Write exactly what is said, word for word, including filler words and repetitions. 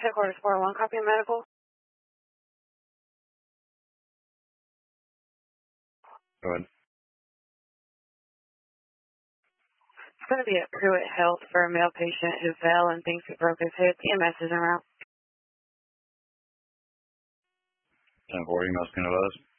Headquarters four oh one, copy of medical. Go ahead. It's going to be at Pruitt Health for a male patient who fell and thinks he broke his hip. E M S is en route. ten forty, Masking of us.